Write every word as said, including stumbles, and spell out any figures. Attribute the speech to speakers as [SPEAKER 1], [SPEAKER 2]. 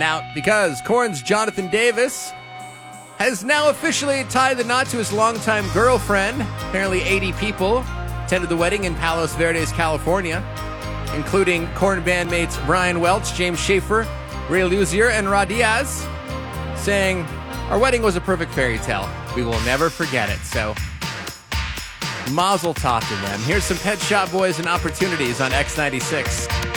[SPEAKER 1] out because Korn's Jonathan Davis has now officially tied the knot to his longtime girlfriend. Apparently eighty people attended the wedding in Palos Verdes, California, including Korn bandmates Brian Welch, James Schaefer, Ray Luzier, and Ra Diaz, saying, "Our wedding was a perfect fairy tale. We will never forget it." So, mazel tov to them. Here's some Pet Shop Boys and Opportunities on X ninety-six.